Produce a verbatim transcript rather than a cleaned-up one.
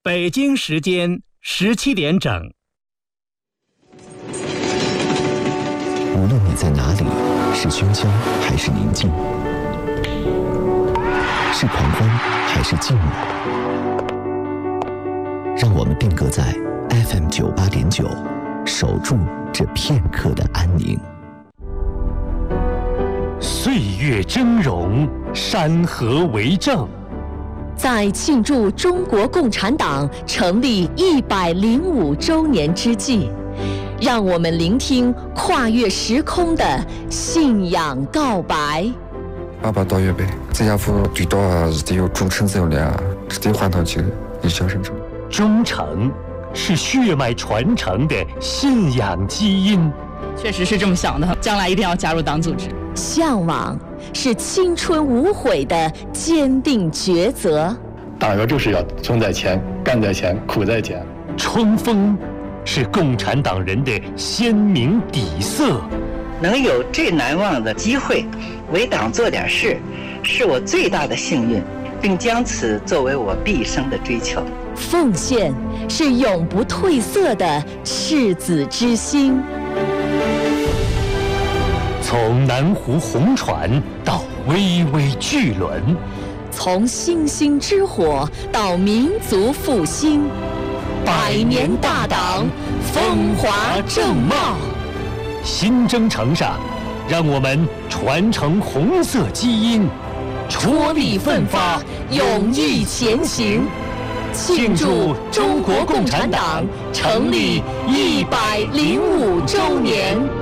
北京时间十七点整。 无论你在哪里，是喧嚣还是宁静，是狂欢还是静默，让我们定格在 F M 九八点九，守住这片刻的安宁。 岁月峥嵘，山河为证。 在庆祝中国共产党成立一百零五周年之际，让我们聆聽跨越時空的信仰告白。 爸爸到月唄，這家伙最多啊是得有忠誠之量，是得換到起一小生中。 忠誠是血脈傳承的信仰基因。 確實是這麼想的，將來一定要加入黨組織。 向往是青春無悔的堅定抉擇。 黨員就是要衝在前，幹在前，苦在前。 衝鋒是共產黨人的鮮明底色。 能有這難忘的機會為黨做點事，是我最大的幸運，並將此作為我畢生的追求。 奉獻是永不褪色的赤子之心。 從南湖紅船到巍巍巨輪， 從星星之火到民族復興，百年大黨風華正茂。 新征程上，讓我們傳承紅色基因， 踔厲奮發，勇毅前行，慶祝中國共產黨成立一百零五週年。